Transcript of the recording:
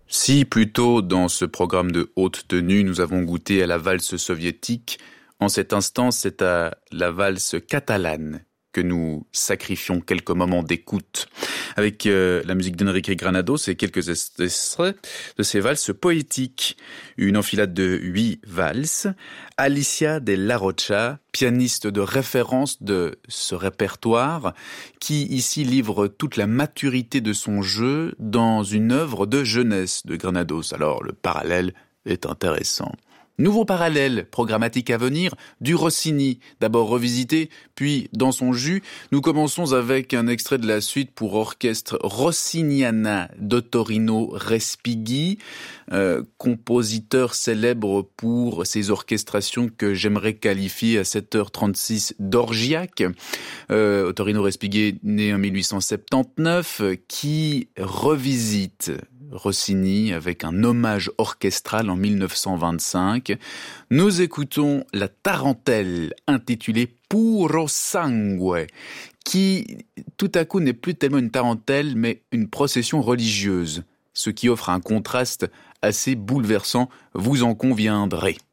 Si plus tôt dans ce programme de haute tenue, nous avons goûté à la valse soviétique, en cet instant, c'est à la valse catalane que nous sacrifions quelques moments d'écoute. Avec la musique d'Enrique Granados et quelques extraits de ces valses poétiques. Une enfilade de 8 valses. Alicia de La Rocha, pianiste de référence de ce répertoire, qui ici livre toute la maturité de son jeu dans une œuvre de jeunesse de Granados. Alors le parallèle est intéressant. Nouveau parallèle programmatique à venir, du Rossini, d'abord revisité, puis dans son jus. Nous commençons avec un extrait de la suite pour orchestre Rossiniana d'Ottorino Respighi, compositeur célèbre pour ses orchestrations que j'aimerais qualifier à 7h36 d'orgiaque. Ottorino Respighi, né en 1879, qui revisite Rossini avec un hommage orchestral en 1925. Nous écoutons la tarentelle intitulée Puro Sangue, qui tout à coup n'est plus tellement une tarentelle mais une procession religieuse, ce qui offre un contraste assez bouleversant, vous en conviendrez.